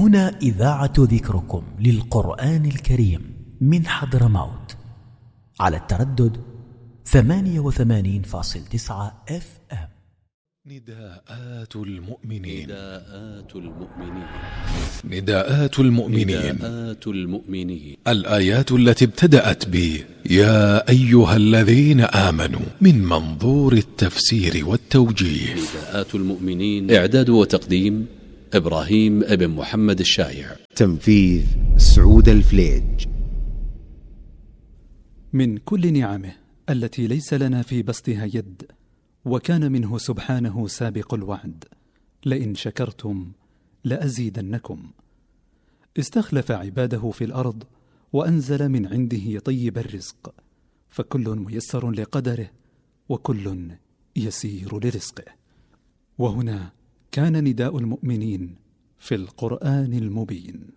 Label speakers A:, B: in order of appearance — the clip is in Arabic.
A: هنا إذاعة ذكركم للقرآن الكريم من حضرموت على التردد 88.9 FM.
B: نداءات المؤمنين.
C: نداءات المؤمنين.
B: نداءات المؤمنين.
C: نداءات المؤمنين.
B: الآيات التي ابتدأت ب يا أيها الذين آمنوا من منظور التفسير والتوجيه.
C: نداءات المؤمنين. إعداد وتقديم إبراهيم ابن محمد الشايع.
D: تنفيذ سعود الفليج.
E: من كل نعمه التي ليس لنا في بسطها يد، وكان منه سبحانه سابق الوعد: لئن شكرتم لأزيدنكم. استخلف عباده في الأرض وأنزل من عنده طيب الرزق، فكل ميسر لقدره وكل يسير لرزقه. وهنا كان نداء المؤمنين في القرآن المبين.